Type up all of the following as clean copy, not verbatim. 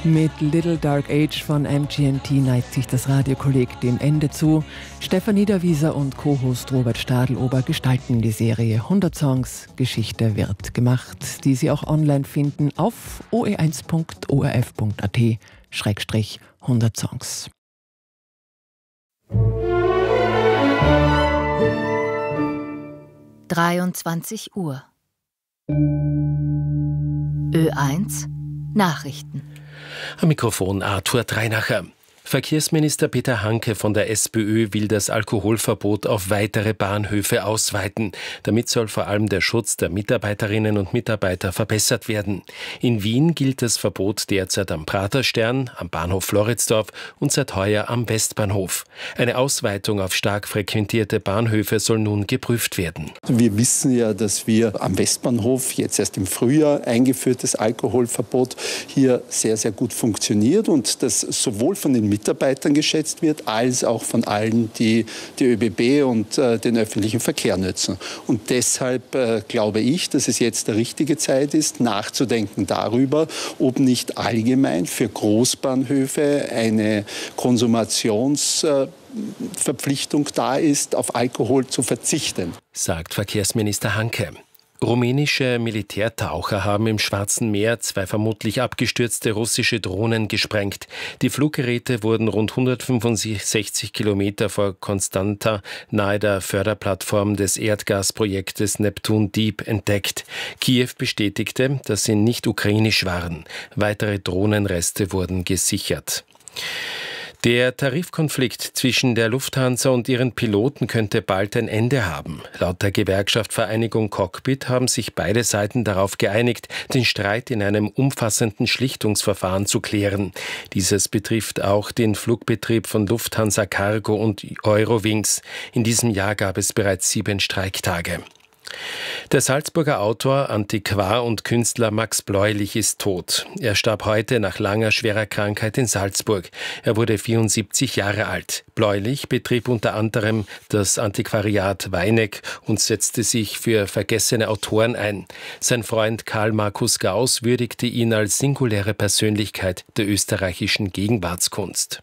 Mit Little Dark Age von MGMT neigt sich das Radiokolleg dem Ende zu. Stefan Niederwieser und Co-Host Robert Stadelober gestalten die Serie 100 Songs, Geschichte wird gemacht, die Sie auch online finden auf oe1.orf.at/100 Songs. Uhr. Ö1 Nachrichten. Am Mikrofon Arthur Dreinacher. Verkehrsminister Peter Hanke von der SPÖ will das Alkoholverbot auf weitere Bahnhöfe ausweiten. Damit soll vor allem der Schutz der Mitarbeiterinnen und Mitarbeiter verbessert werden. In Wien gilt das Verbot derzeit am Praterstern, am Bahnhof Floridsdorf und seit heuer am Westbahnhof. Eine Ausweitung auf stark frequentierte Bahnhöfe soll nun geprüft werden. Wir wissen ja, dass wir am Westbahnhof jetzt erst im Frühjahr eingeführtes Alkoholverbot hier sehr, sehr gut funktioniert und das sowohl von den Mitarbeitern geschätzt wird, als auch von allen, die die ÖBB und den öffentlichen Verkehr nutzen. Und deshalb glaube ich, dass es jetzt die richtige Zeit ist, nachzudenken darüber, ob nicht allgemein für Großbahnhöfe eine Konsumationsverpflichtung da ist, auf Alkohol zu verzichten. Sagt Verkehrsminister Hanke. Rumänische Militärtaucher haben im Schwarzen Meer 2 vermutlich abgestürzte russische Drohnen gesprengt. Die Fluggeräte wurden rund 165 Kilometer vor Constanta nahe der Förderplattform des Erdgasprojektes Neptun Deep entdeckt. Kiew bestätigte, dass sie nicht ukrainisch waren. Weitere Drohnenreste wurden gesichert. Der Tarifkonflikt zwischen der Lufthansa und ihren Piloten könnte bald ein Ende haben. Laut der Gewerkschaft Vereinigung Cockpit haben sich beide Seiten darauf geeinigt, den Streit in einem umfassenden Schlichtungsverfahren zu klären. Dieses betrifft auch den Flugbetrieb von Lufthansa Cargo und Eurowings. In diesem Jahr gab es bereits 7 Streiktage. Der Salzburger Autor, Antiquar und Künstler Max Bläulich ist tot. Er starb heute nach langer, schwerer Krankheit in Salzburg. Er wurde 74 Jahre alt. Bläulich betrieb unter anderem das Antiquariat Weineck und setzte sich für vergessene Autoren ein. Sein Freund Karl Markus Gauss würdigte ihn als singuläre Persönlichkeit der österreichischen Gegenwartskunst.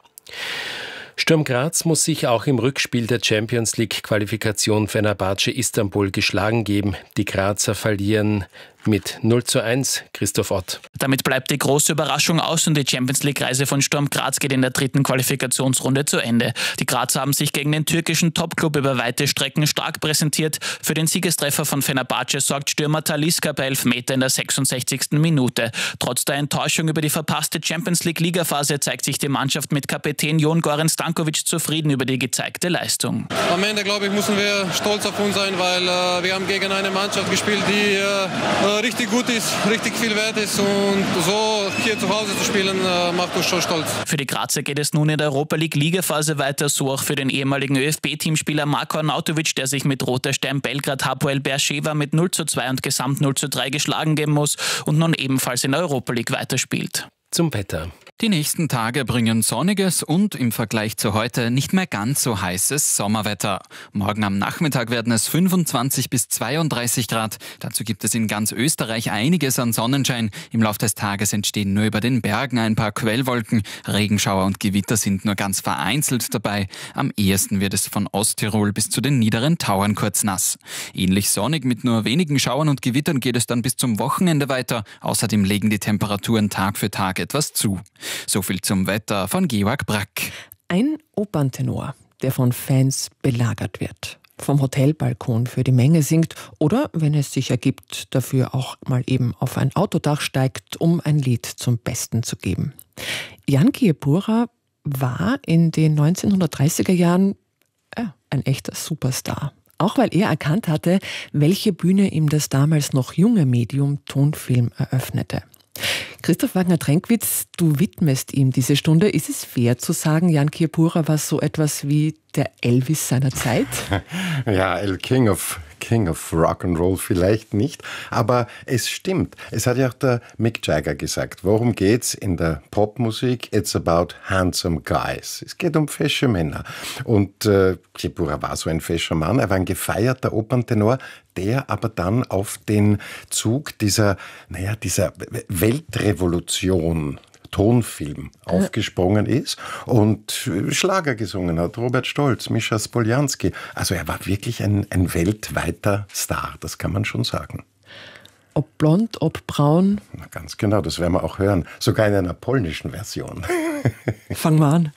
Sturm Graz muss sich auch im Rückspiel der Champions-League-Qualifikation Fenerbahce Istanbul geschlagen geben. Die Grazer verlieren mit 0:1. Christoph Ott. Damit bleibt die große Überraschung aus und die Champions-League-Reise von Sturm Graz geht in der 3. Qualifikationsrunde zu Ende. Die Grazer haben sich gegen den türkischen Topclub über weite Strecken stark präsentiert. Für den Siegestreffer von Fenerbahce sorgt Stürmer Talisca bei Elfmeter in der 66. Minute. Trotz der Enttäuschung über die verpasste Champions-League-Ligaphase zeigt sich die Mannschaft mit Kapitän Jon Goran Stankovic zufrieden über die gezeigte Leistung. Am Ende, glaube ich, müssen wir stolz auf uns sein, weil wir haben gegen eine Mannschaft gespielt, die richtig gut ist, richtig viel wert ist und so hier zu Hause zu spielen, macht uns schon stolz. Für die Grazer geht es nun in der Europa League Ligaphase weiter, so auch für den ehemaligen ÖFB-Teamspieler Marko Arnautovic, der sich mit Roter Stern Belgrad Hapoel Beersheva mit 0:2 und Gesamt 0:3 geschlagen geben muss und nun ebenfalls in der Europa League weiterspielt. Zum Wetter. Die nächsten Tage bringen sonniges und im Vergleich zu heute nicht mehr ganz so heißes Sommerwetter. Morgen am Nachmittag werden es 25 bis 32 Grad. Dazu gibt es in ganz Österreich einiges an Sonnenschein. Im Laufe des Tages entstehen nur über den Bergen ein paar Quellwolken. Regenschauer und Gewitter sind nur ganz vereinzelt dabei. Am ehesten wird es von Osttirol bis zu den niederen Tauern kurz nass. Ähnlich sonnig mit nur wenigen Schauern und Gewittern geht es dann bis zum Wochenende weiter. Außerdem legen die Temperaturen Tag für Tag etwas zu. So viel zum Wetter von Georg Brack. Ein Operntenor, der von Fans belagert wird, vom Hotelbalkon für die Menge singt oder, wenn es sich ergibt, dafür auch mal eben auf ein Autodach steigt, um ein Lied zum Besten zu geben. Jan Kiepura war in den 1930er Jahren ein echter Superstar. Auch weil er erkannt hatte, welche Bühne ihm das damals noch junge Medium Tonfilm eröffnete. Christoph Wagner-Tränkwitz, du widmest ihm diese Stunde. Ist es fair zu sagen, Jan Kiepura war so etwas wie der Elvis seiner Zeit? Ja, King of Rock'n'Roll vielleicht nicht, aber es stimmt. Es hat ja auch der Mick Jagger gesagt. Worum geht's in der Popmusik? It's about handsome guys. Es geht um fesche Männer. Und Kiepura war so ein fescher Mann. Er war ein gefeierter Operntenor, der aber dann auf den Zug dieser Weltrevolution Tonfilm aufgesprungen ist und Schlager gesungen hat. Robert Stolz, Mischa Spoljanski. Also er war wirklich ein weltweiter Star, das kann man schon sagen. Ob blond, ob braun? Na, ganz genau, das werden wir auch hören. Sogar in einer polnischen Version. Fangen wir an.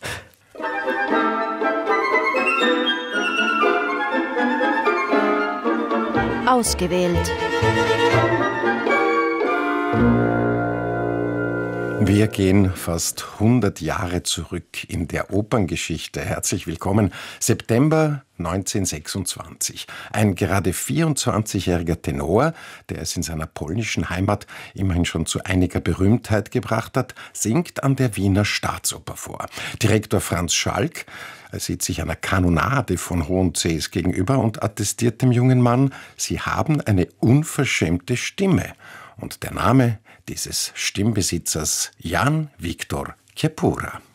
Ausgewählt. Wir gehen fast 100 Jahre zurück in der Operngeschichte. Herzlich willkommen. September 1926. Ein gerade 24-jähriger Tenor, der es in seiner polnischen Heimat immerhin schon zu einiger Berühmtheit gebracht hat, singt an der Wiener Staatsoper vor. Direktor Franz Schalk sieht sich einer Kanonade von hohen Cs gegenüber und attestiert dem jungen Mann, sie haben eine unverschämte Stimme. Und der Name dieses Stimmbesitzers Jan Viktor Kepura.